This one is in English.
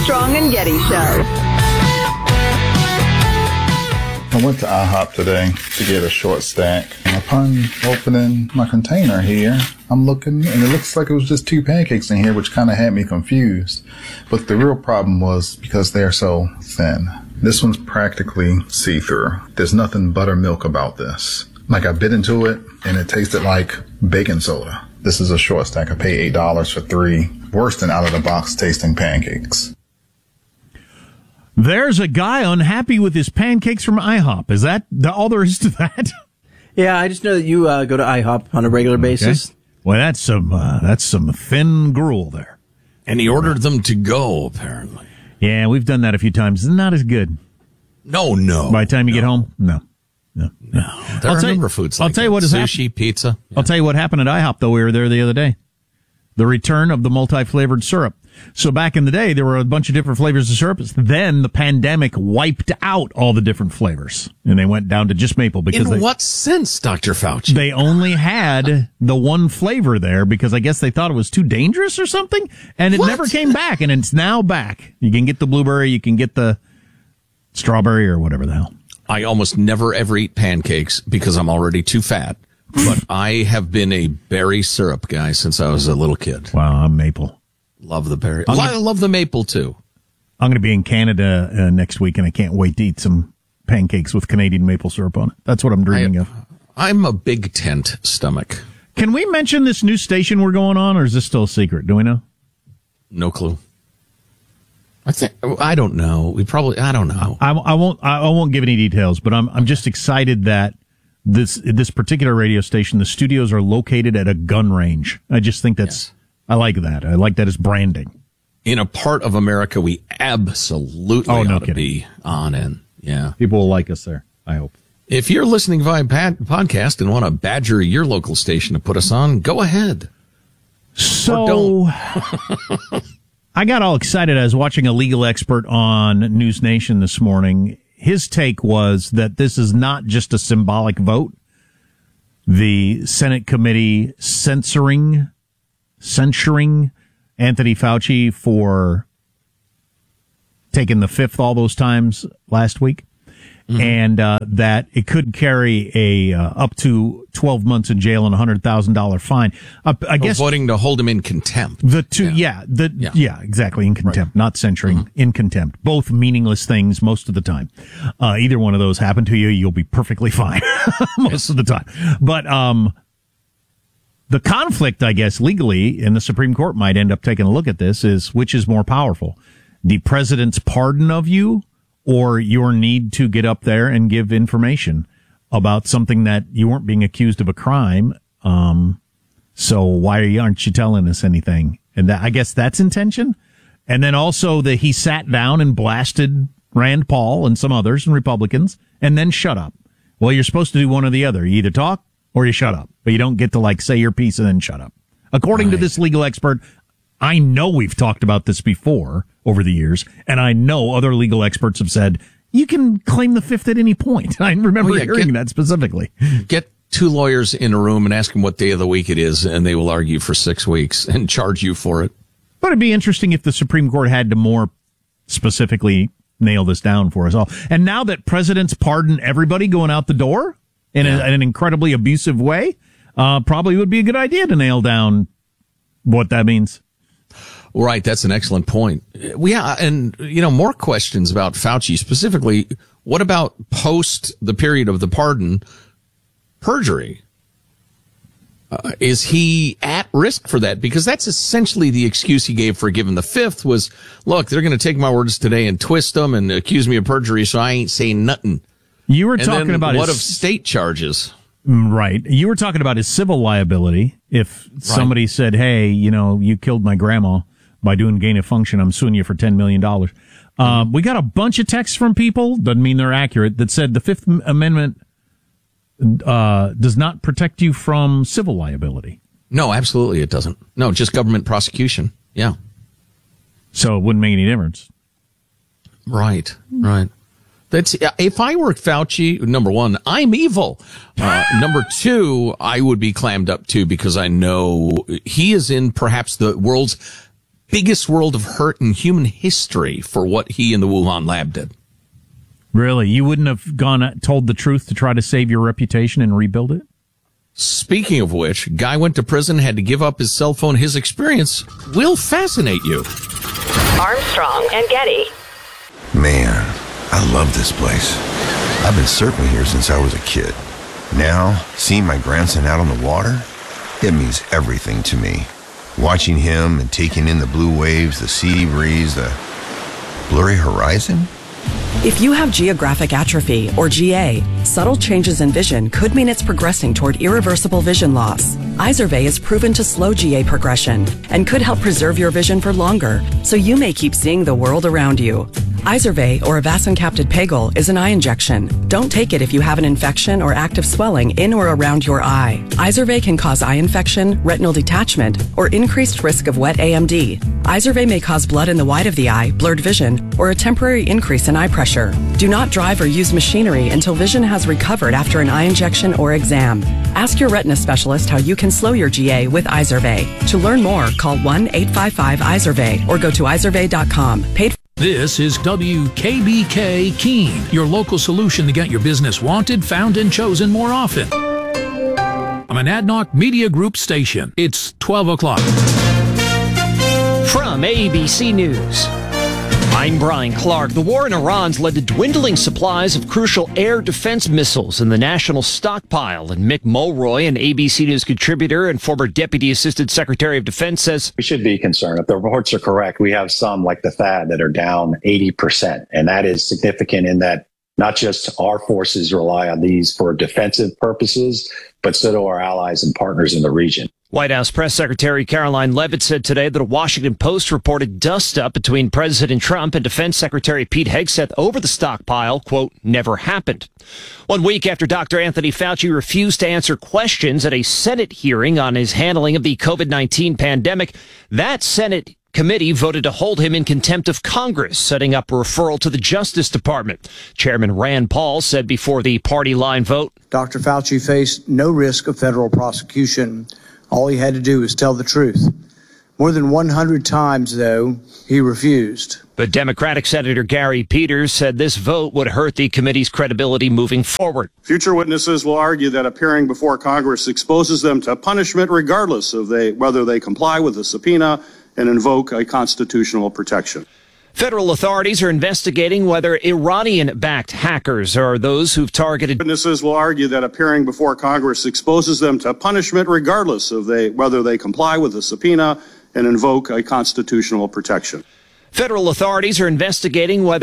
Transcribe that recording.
Armstrong and Getty Show. I went to IHOP today to get a short stack. And upon opening my container here, I'm looking, and it looks like it was just 2 pancakes in here, which kind of had me confused. But the real problem was because they're so thin. This one's practically see-through. There's nothing buttermilk about this. Like, I bit into it, and it tasted like baking soda. This is a short stack. I paid $8 for 3 worse than out-of-the-box tasting pancakes. There's a guy unhappy with his pancakes from IHOP. Is that all there is to that? Yeah, I just know that you go to IHOP on a regular basis. Well, that's some thin gruel there. And he ordered them to go, apparently. Yeah, we've done that a few times. It's not as good. No. By the time you get home, no. There are a number of foods like I'll tell you what has sushi, pizza. Yeah. I'll tell you what happened at IHOP, though. We were there the other day. The return of the multi-flavored syrup. So back in the day, there were a bunch of different flavors of syrup. Then the pandemic wiped out all the different flavors, and they went down to just maple. Because in what sense, Dr. Fauci? They only had the one flavor there because I guess they thought it was too dangerous or something, and it never came back, and it's now back. You can get the blueberry, you can get the strawberry or whatever the hell. I almost never ever eat pancakes because I'm already too fat. But I have been a berry syrup guy since I was a little kid. Wow, I'm maple. Love the berry. I love the maple, too. I'm going to be in Canada next week, and I can't wait to eat some pancakes with Canadian maple syrup on it. That's what I'm dreaming of. I'm a big tent stomach. Can we mention this new station we're going on, or is this still a secret? Do we know? No clue. I don't know. I don't know. I won't give any details, but I'm just excited that this particular radio station, the studios are located at a gun range. I just think I like that. I like that as branding. In a part of America we absolutely ought to be on in. Yeah. People will like us there, I hope. If you're listening via podcast and want to badger your local station to put us on, go ahead. So, or don't. I got all excited. I was watching a legal expert on News Nation this morning. His take was that this is not just a symbolic vote. The Senate committee censuring Anthony Fauci for taking the fifth all those times last week, and that it could carry a up to 12 months in jail and $100,000 fine. I guess voting to hold him in contempt. Exactly, in contempt, not censuring, in contempt. Both meaningless things most of the time. Either one of those happen to you, you'll be perfectly fine most of the time. But the conflict, I guess, legally, and the Supreme Court might end up taking a look at this, is which is more powerful, the president's pardon of you or your need to get up there and give information about something that you weren't being accused of a crime. So why aren't you telling us anything? And I guess that's intention. And then also that he sat down and blasted Rand Paul and some others and Republicans and then shut up. Well, you're supposed to do one or the other. You either talk or you shut up, but you don't get to say your piece and then shut up. According to this legal expert, I know we've talked about this before over the years, and I know other legal experts have said, you can claim the fifth at any point. I remember hearing that specifically. Get 2 lawyers in a room and ask them what day of the week it is, and they will argue for 6 weeks and charge you for it. But it'd be interesting if the Supreme Court had to more specifically nail this down for us all. And now that presidents pardon everybody going out the door in an incredibly abusive way, probably would be a good idea to nail down what that means. Right, that's an excellent point. Yeah, and, more questions about Fauci specifically. What about post the period of the pardon, perjury? Is he at risk for that? Because that's essentially the excuse he gave for giving the fifth was, look, they're going to take my words today and twist them and accuse me of perjury, so I ain't saying nothing. You were talking about what of state charges? Right. You were talking about his civil liability. If somebody said, hey, you killed my grandma by doing gain of function, I'm suing you for $10 million. We got a bunch of texts from people, doesn't mean they're accurate, that said the Fifth Amendment does not protect you from civil liability. No, absolutely it doesn't. No, just government prosecution. Yeah. So it wouldn't make any difference. Right. That's, if I were Fauci, number one, I'm evil. Number two, I would be clammed up too, because I know he is in perhaps the world's biggest world of hurt in human history for what he and the Wuhan lab did. Really? You wouldn't have told the truth to try to save your reputation and rebuild it? Speaking of which, guy went to prison, had to give up his cell phone. His experience will fascinate you. Armstrong and Getty. Man, I love this place. I've been surfing here since I was a kid. Now, seeing my grandson out on the water, it means everything to me. Watching him and taking in the blue waves, the sea breeze, the blurry horizon. If you have geographic atrophy, or GA, subtle changes in vision could mean it's progressing toward irreversible vision loss. Izervay is proven to slow GA progression and could help preserve your vision for longer, so you may keep seeing the world around you. Izervay, or avacincaptad pegol, is an eye injection. Don't take it if you have an infection or active swelling in or around your eye. Izervay can cause eye infection, retinal detachment, or increased risk of wet AMD. Izervay may cause blood in the white of the eye, blurred vision, or a temporary increase in eye pressure. Do not drive or use machinery until vision has recovered after an eye injection or exam. Ask your retina specialist how you can slow your GA with Izervay. To learn more, call 1-855-IZERVAY or go to izervay.com. This is WKBK Keene, your local solution to get your business wanted, found, and chosen more often. I'm an Adnoc Media Group station. It's 12 o'clock. From ABC News, I'm Brian Clark. The war in Iran's led to dwindling supplies of crucial air defense missiles in the national stockpile. And Mick Mulroy, an ABC News contributor and former Deputy Assistant Secretary of Defense, says we should be concerned. If the reports are correct, we have some like the THAAD that are down 80%. And that is significant in that not just our forces rely on these for defensive purposes, but so do our allies and partners in the region. White House Press Secretary Caroline Leavitt said today that a Washington Post reported dust-up between President Trump and Defense Secretary Pete Hegseth over the stockpile, quote, never happened. 1 week after Dr. Anthony Fauci refused to answer questions at a Senate hearing on his handling of the COVID-19 pandemic, that Senate committee voted to hold him in contempt of Congress, setting up a referral to the Justice Department. Chairman Rand Paul said before the party line vote, Dr. Fauci faced no risk of federal prosecution. All he had to do was tell the truth. More than 100 times, though, he refused. But Democratic Senator Gary Peters said this vote would hurt the committee's credibility moving forward. Future witnesses will argue that appearing before Congress exposes them to punishment regardless of whether they comply with the subpoena and invoke a constitutional protection. Federal authorities are investigating whether Iranian-backed hackers are those who've targeted. Witnesses will argue that appearing before Congress exposes them to punishment regardless of whether they comply with the subpoena and invoke a constitutional protection. Federal authorities are investigating whether